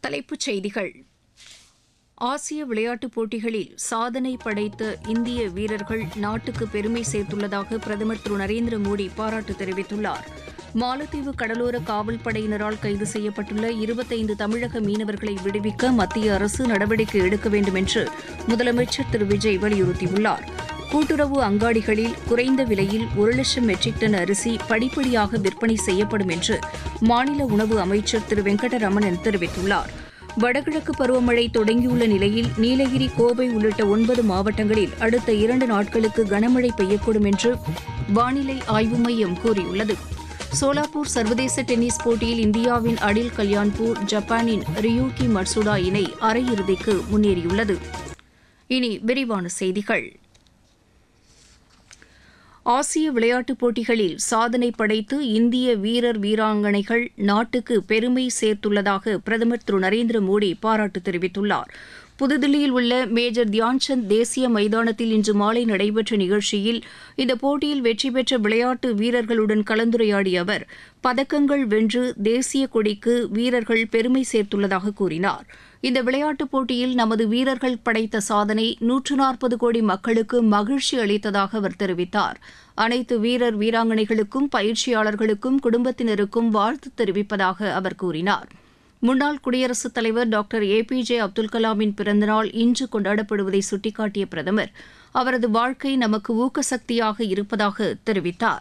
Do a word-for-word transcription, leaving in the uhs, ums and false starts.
தலைப்புச் செய்திகள். ஆசிய விளையாட்டுப் போட்டிகளில் சாதனை படைத்த இந்திய வீரர்கள் நாட்டுக்கு பெருமை சேர்த்துள்ளதாக பிரதமர் திரு நரேந்திர மோடி பாராட்டு தெரிவித்துள்ளார். மாலத்தீவு கடலோர காவல் படையினரால் கைது செய்யப்பட்டுள்ள இருபத்தைந்து தமிழக மீனவர்களை விடுவிக்க மத்திய அரசு நடவடிக்கை எடுக்க வேண்டும் என்று முதலமைச்சர் திரு விஜய் வலியுறுத்தியுள்ளார். கூட்டுறவு அங்காடிகளில் குறைந்த விலையில் ஒரு லட்சம் மெட்ரிக் டன் அரிசி படிப்படியாக விற்பனை செய்யப்படும் என்று மாநில உணவு அமைச்சர் திரு வெங்கடரமணன் தெரிவித்துள்ளார். வடகிழக்கு பருவமழை தொடங்கியுள்ள நிலையில் நீலகிரி, கோவை உள்ளிட்ட ஒன்பது மாவட்டங்களில் அடுத்த இரண்டு நாட்களுக்கு கனமழை பெய்யக்கூடும் என்று வானிலை ஆய்வு மையம் கூறியுள்ளது. சோலாப்பூர் சர்வதேச டென்னிஸ் போட்டியில் இந்தியாவின் அடில் கல்யாண்பூர் ஜப்பானின் ரியூகி மட்சுடா இணை அரையிறுதிக்கு முன்னேறியுள்ளது. இனி விரிவான செய்திகள். ஆசிய விளையாட்டுப் போட்டிகளில் சாதனை படைத்து இந்திய வீரர் வீராங்கனைகள் நாட்டுக்கு பெருமை சேர்த்துள்ளதாக பிரதமர் திரு நரேந்திர மோடி பாராட்டு தெரிவித்துள்ளார். புதுதில்லியில் உள்ள மேஜர் தியான்சந்த் தேசிய மைதானத்தில் இன்று மாலை நடைபெற்ற நிகழ்ச்சியில் இந்த போட்டியில் வெற்றி பெற்ற விளையாட்டு வீரர்களுடன் கலந்துரையாடிய அவர் பதக்கங்கள் வென்று தேசிய கொடிக்கு வீரர்கள் பெருமை சேர்த்துள்ளதாக கூறினார். இந்த விளையாட்டுப் போட்டியில் நமது வீரர்கள் படைத்த சாதனை நூற்று நாற்பது கோடி மக்களுக்கு மகிழ்ச்சி அளித்ததாக அவர் தெரிவித்தார். அனைத்து வீரர் வீராங்கனைகளுக்கும் பயிற்சியாளர்களுக்கும் குடும்பத்தினருக்கும் வாழ்த்து தெரிவிப்பதாக அவர் கூறினார். முன்னாள் குடியரசுத் தலைவர் doctor A B J Abdul கலாமின் பிறந்தநாள் இன்று கொண்டாடப்படுவதை சுட்டிக்காட்டிய பிரதமர் அவரது வாழ்க்கை நமக்கு ஊக்கசக்தியாக இருப்பதாக தெரிவித்தார்.